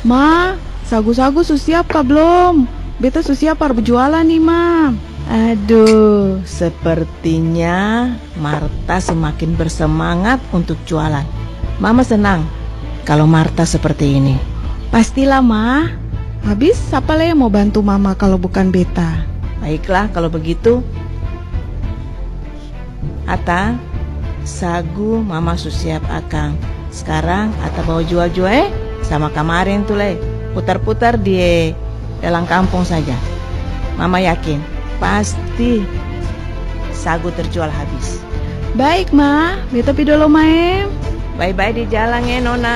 Ma, sagu-sagu susiap kah belum? Beta susiap par berjualan nih, Ma. Aduh, sepertinya Marta semakin bersemangat untuk jualan. Mama senang kalau Marta seperti ini. Pastilah, Ma. Habis siapa lah yang mau bantu Mama kalau bukan beta? Baiklah kalau begitu. Ata, sagu Mama susiap akang. Sekarang Ata bawa jual-jual sama kemarin tuh putar-putar di dalam kampung saja. Mama yakin pasti sagu terjual habis. Baik, Ma. Beta pi dulu, Ma. Bye-bye di jalan ya, Nona.